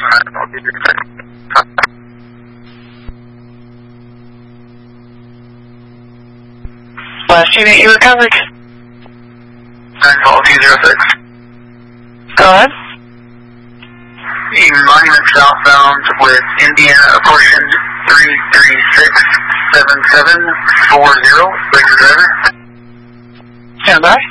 Last unit, you recovered. 9-206. Go ahead. Monument southbound with Indiana apportioned 3367740. Breaker driver. Stand by.